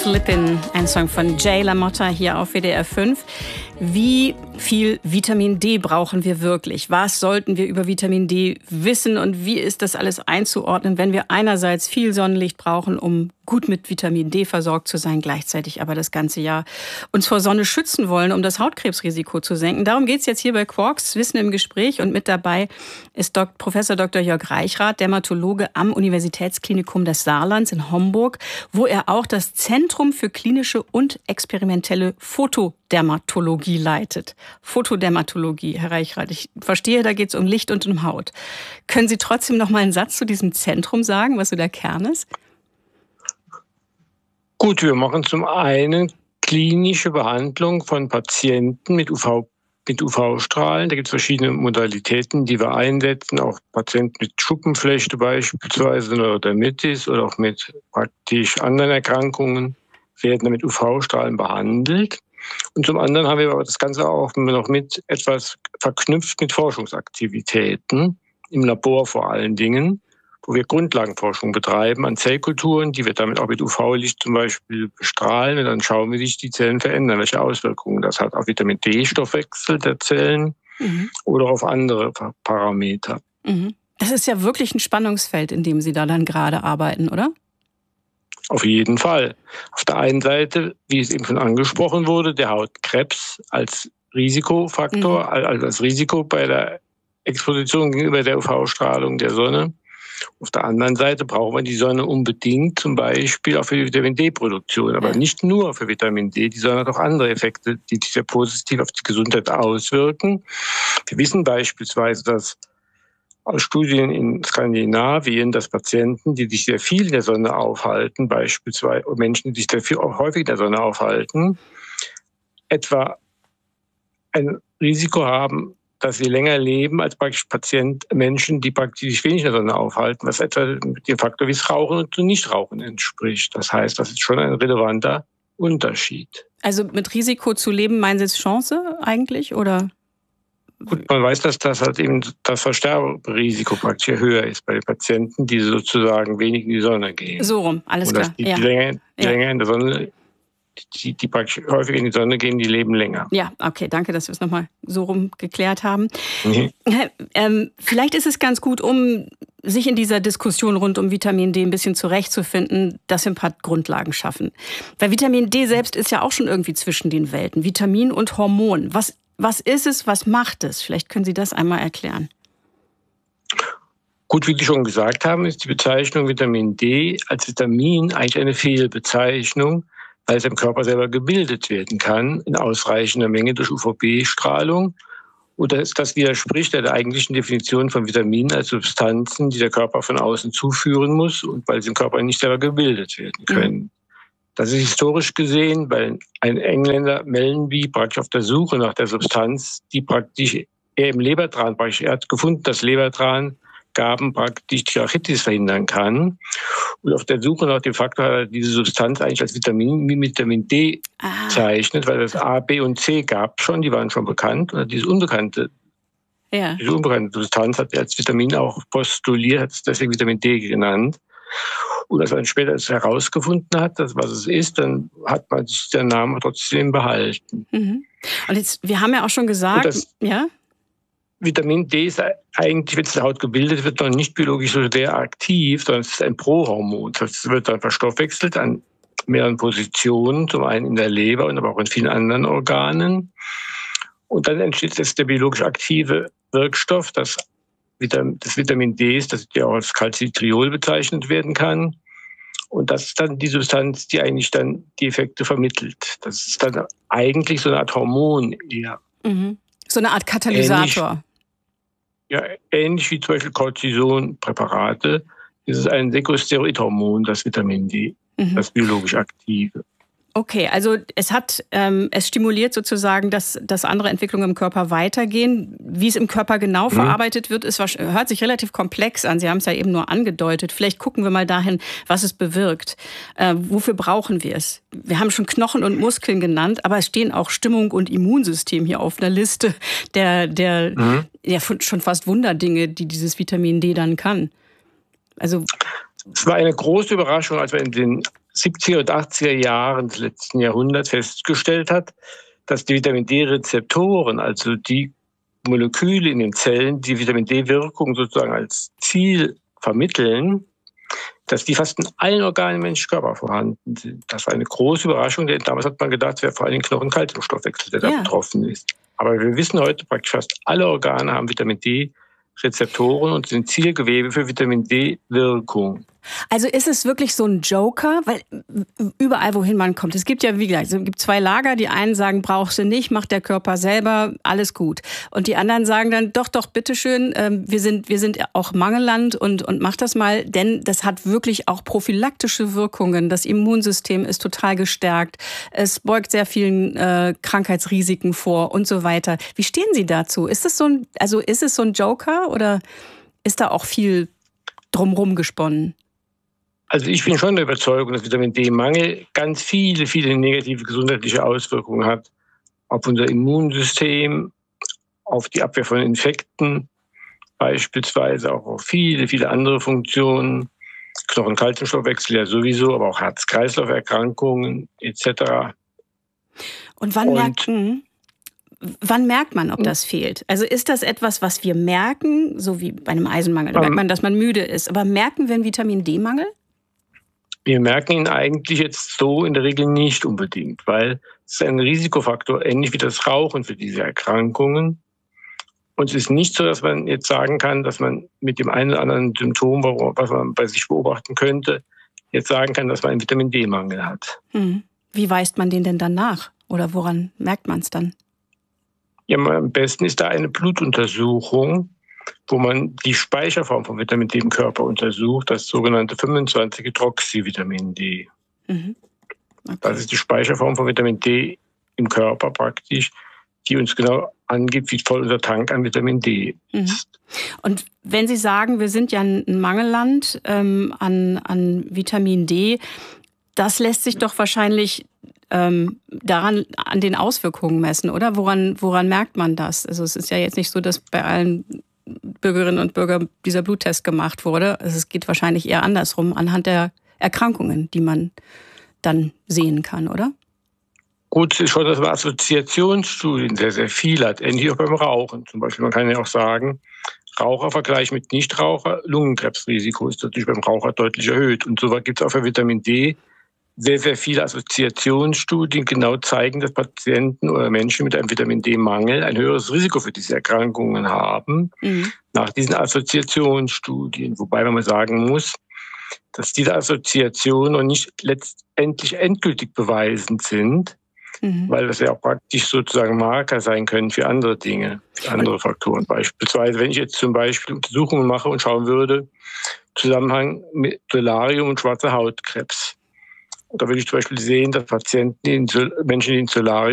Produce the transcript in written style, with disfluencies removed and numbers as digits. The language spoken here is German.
Slippin', ein Song von Jay LaMotta hier auf WDR 5. Wie viel Vitamin D brauchen wir wirklich? Was sollten wir über Vitamin D wissen und wie ist das alles einzuordnen, wenn wir einerseits viel Sonnenlicht brauchen, um gut mit Vitamin D versorgt zu sein, gleichzeitig aber das ganze Jahr uns vor Sonne schützen wollen, um das Hautkrebsrisiko zu senken? Darum geht es jetzt hier bei Quarks Wissen im Gespräch und mit dabei ist Professor Dr. Jörg Reichrath, Dermatologe am Universitätsklinikum des Saarlands in Homburg, wo er auch das Zentrum für klinische und experimentelle Fotodermatologie leitet. Fotodermatologie, Herr Reichrath, ich verstehe, da geht es um Licht und um Haut. Können Sie trotzdem noch mal einen Satz zu diesem Zentrum sagen, was so der Kern ist? Gut, wir machen zum einen klinische Behandlung von Patienten mit UV-Strahlen. Da gibt es verschiedene Modalitäten, die wir einsetzen. Auch Patienten mit Schuppenflechte beispielsweise oder Dermitis oder auch mit praktisch anderen Erkrankungen werden mit UV-Strahlen behandelt. Und zum anderen haben wir aber das Ganze auch noch mit etwas verknüpft mit Forschungsaktivitäten, im Labor vor allen Dingen, wo wir Grundlagenforschung betreiben an Zellkulturen, die wir damit auch mit UV-Licht zum Beispiel bestrahlen. Und dann schauen wir, wie sich die Zellen verändern, welche Auswirkungen das hat auf Vitamin D-Stoffwechsel der Zellen oder auf andere Parameter. Das ist ja wirklich ein Spannungsfeld, in dem Sie da dann gerade arbeiten, oder? Auf jeden Fall. Auf der einen Seite, wie es eben schon angesprochen wurde, der Hautkrebs als Risikofaktor, als Risiko bei der Exposition gegenüber der UV-Strahlung der Sonne. Auf der anderen Seite brauchen wir die Sonne unbedingt, zum Beispiel auch für die Vitamin-D-Produktion, aber nicht nur für Vitamin D. Die Sonne hat auch andere Effekte, die sich sehr positiv auf die Gesundheit auswirken. Wir wissen beispielsweise, dass aus Studien in Skandinavien, dass Patienten, die sich sehr viel in der Sonne aufhalten, beispielsweise Menschen, die sich sehr viel auch häufig in der Sonne aufhalten, etwa ein Risiko haben, dass sie länger leben als praktisch Menschen, die praktisch sich wenig in der Sonne aufhalten, was etwa dem Faktor wie das Rauchen und Nichtrauchen entspricht. Das heißt, das ist schon ein relevanter Unterschied. Also mit Risiko zu leben, meinen Sie es Chance eigentlich, oder? Gut, man weiß, dass das halt eben das Versterberisiko praktisch höher ist bei Patienten, die sozusagen wenig in die Sonne gehen. So rum, alles klar. Die länger in der Sonne, die praktisch häufig in die Sonne gehen, die leben länger. Ja, okay, danke, dass wir es nochmal so rum geklärt haben. Vielleicht ist es ganz gut, um sich in dieser Diskussion rund um Vitamin D ein bisschen zurechtzufinden, dass wir ein paar Grundlagen schaffen. Weil Vitamin D selbst ist ja auch schon irgendwie zwischen den Welten. Vitamin und Hormon. Was ist es, was macht es? Vielleicht können Sie das einmal erklären. Gut, wie Sie schon gesagt haben, ist die Bezeichnung Vitamin D als Vitamin eigentlich eine Fehlbezeichnung, weil es im Körper selber gebildet werden kann in ausreichender Menge durch UVB-Strahlung. Und das widerspricht der eigentlichen Definition von Vitaminen als Substanzen, die der Körper von außen zuführen muss und weil sie im Körper nicht selber gebildet werden können. Das ist historisch gesehen, weil ein Engländer, Mellenby, praktisch auf der Suche nach der Substanz, die praktisch er im Lebertran er hat gefunden, dass Lebertrangaben praktisch die Arthritis verhindern kann. Und auf der Suche nach dem Faktor hat er diese Substanz eigentlich als Vitamin D bezeichnet, weil das A, B und C gab schon, die waren schon bekannt. Und diese unbekannte Substanz hat er als Vitamin auch postuliert, hat es deswegen Vitamin D genannt. Und als man später es herausgefunden hat, was es ist, dann hat man sich den Namen trotzdem behalten. Und jetzt, wir haben ja auch schon gesagt, Vitamin D ist eigentlich, wenn es in der Haut gebildet wird, noch nicht biologisch so sehr aktiv, sondern es ist ein Prohormon. Das wird dann verstoffwechselt an mehreren Positionen, zum einen in der Leber und aber auch in vielen anderen Organen. Und dann entsteht jetzt der biologisch aktive Wirkstoff, das Vitamin D ist, das ja auch als Calcitriol bezeichnet werden kann. Und das ist dann die Substanz, die eigentlich dann die Effekte vermittelt. Das ist dann eigentlich so eine Art Hormon eher. So eine Art Katalysator. Ähnlich wie zum Beispiel Cortisonpräparate. Das ist ein Sekosteroidhormon, das Vitamin D, das biologisch aktive. Okay, also es stimuliert sozusagen, dass andere Entwicklungen im Körper weitergehen. Wie es im Körper genau verarbeitet wird, hört sich relativ komplex an. Sie haben es ja eben nur angedeutet. Vielleicht gucken wir mal dahin, was es bewirkt. Wofür brauchen wir es? Wir haben schon Knochen und Muskeln genannt, aber es stehen auch Stimmung und Immunsystem hier auf einer Liste der schon fast Wunderdinge, die dieses Vitamin D dann kann. Also es war eine große Überraschung, als wir in den 70er und 80er Jahren des letzten Jahrhunderts festgestellt hat, dass die Vitamin-D-Rezeptoren, also die Moleküle in den Zellen, die Vitamin-D-Wirkung sozusagen als Ziel vermitteln, dass die fast in allen Organen im menschlichen Körper vorhanden sind. Das war eine große Überraschung, denn damals hat man gedacht, es wäre vor allem Knochen-Kalziumstoffwechsel, der da betroffen ist. Aber wir wissen heute, praktisch fast alle Organe haben Vitamin-D-Rezeptoren und sind Zielgewebe für Vitamin-D-Wirkung. Also ist es wirklich so ein Joker? Weil überall, wohin man kommt, es gibt ja, wie gesagt, es gibt zwei Lager. Die einen sagen, brauchst du nicht, macht der Körper selber, alles gut. Und die anderen sagen dann, doch, bitteschön, wir sind auch Mangelland und mach das mal, denn das hat wirklich auch prophylaktische Wirkungen. Das Immunsystem ist total gestärkt. Es beugt sehr vielen Krankheitsrisiken vor und so weiter. Wie stehen Sie dazu? Ist es so ein Joker oder ist da auch viel drumherum gesponnen? Also ich bin schon der Überzeugung, dass Vitamin-D-Mangel ganz viele negative gesundheitliche Auswirkungen hat auf unser Immunsystem, auf die Abwehr von Infekten, beispielsweise auch auf viele andere Funktionen, Knochen-Kalziumstoffwechsel ja sowieso, aber auch Herz-Kreislauf-Erkrankungen etc. Und wann merkt man, ob das fehlt? Also ist das etwas, was wir merken, so wie bei einem Eisenmangel? Da merkt man, dass man müde ist. Aber merken wir einen Vitamin-D-Mangel? Wir merken ihn eigentlich jetzt so in der Regel nicht unbedingt, weil es ist ein Risikofaktor, ähnlich wie das Rauchen für diese Erkrankungen. Und es ist nicht so, dass man jetzt sagen kann, dass man mit dem einen oder anderen Symptom, was man bei sich beobachten könnte, jetzt sagen kann, dass man einen Vitamin-D-Mangel hat. Wie weist man den denn dann nach? Oder woran merkt man es dann? Ja, am besten ist da eine Blutuntersuchung, wo man die Speicherform von Vitamin D im Körper untersucht, das sogenannte 25-Hydroxyvitamin D. Okay. Das ist die Speicherform von Vitamin D im Körper praktisch, die uns genau angibt, wie voll unser Tank an Vitamin D ist. Und wenn Sie sagen, wir sind ja ein Mangelland an Vitamin D, das lässt sich doch wahrscheinlich daran an den Auswirkungen messen, oder? Woran merkt man das? Also es ist ja jetzt nicht so, dass bei allen Bürgerinnen und Bürgern dieser Bluttest gemacht wurde. Also es geht wahrscheinlich eher andersrum, anhand der Erkrankungen, die man dann sehen kann, oder? Gut, es ist schon, dass man Assoziationsstudien sehr viel hat, ähnlich auch beim Rauchen. Zum Beispiel, man kann ja auch sagen, Rauchervergleich mit Nichtraucher, Lungenkrebsrisiko ist natürlich beim Raucher deutlich erhöht. Und so gibt es auch für Vitamin D sehr viele Assoziationsstudien genau zeigen, dass Patienten oder Menschen mit einem Vitamin-D-Mangel ein höheres Risiko für diese Erkrankungen haben, nach diesen Assoziationsstudien. Wobei man mal sagen muss, dass diese Assoziationen noch nicht letztendlich endgültig beweisend sind, weil das ja auch praktisch sozusagen Marker sein können für andere Dinge, für andere Faktoren. Beispielsweise, wenn ich jetzt zum Beispiel Untersuchungen mache und schauen würde, Zusammenhang mit Solarium und schwarzer Hautkrebs. Da würde ich zum Beispiel sehen, dass Menschen, die ins Solarium